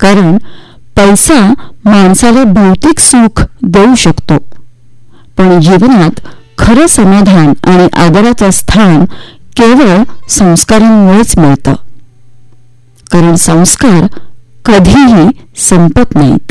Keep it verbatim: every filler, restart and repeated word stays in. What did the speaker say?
कारण पैसा माणसाला भौतिक सुख देऊ शकतो, पण जीवनात खरं समाधान आणि आदराचं स्थान केवळ संस्कारांमुळेच मिळतं. कारण संस्कार कधीही संपत नाहीत.